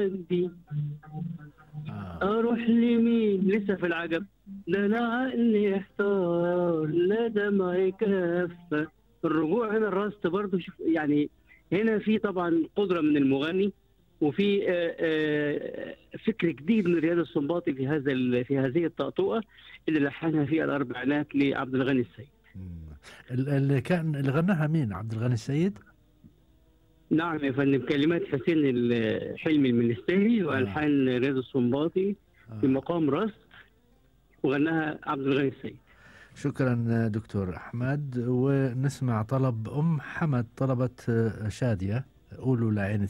دي اروح لمين لسه في العجب، ده انا عقلي احتار لا دمعي كفة. الرجوع هنا الراست برضو شوف يعني، هنا في طبعا قدرة من المغني، وفي فكر جديد من رياض السنباطي في في هذه الطقطقة اللي لحنها في الأربعينات لعبد الغني السيد. مم. اللي غناها مين؟ عبد الغني السيد؟ نعم يا فندم، كلمات حسين حلمي المنستيري آه. وألحان رياض السنباطي في آه. مقام راست، وغناها عبد الغني السيد. شكرا دكتور أحمد. ونسمع طلب أم حمد، طلبت شادية قولوا لعين